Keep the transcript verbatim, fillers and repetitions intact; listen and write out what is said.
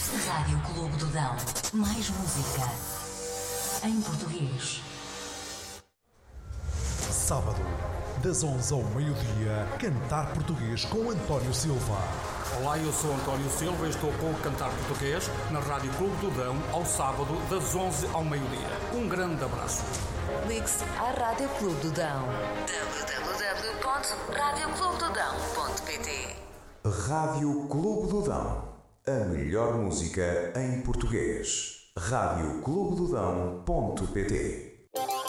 Rádio Clube do Dão. Mais música em português. Sábado, das onze ao meio-dia, Cantar Português com António Silva. Olá, eu sou António Silva e estou com o Cantar Português na Rádio Clube do Dão ao sábado, das onze ao meio-dia. Um grande abraço. Ligue-se à Rádio Clube do Dão. w w w ponto rádio clube do dão ponto p t. Rádio Clube do Dão. A melhor música em português. rádio clube do dão ponto p t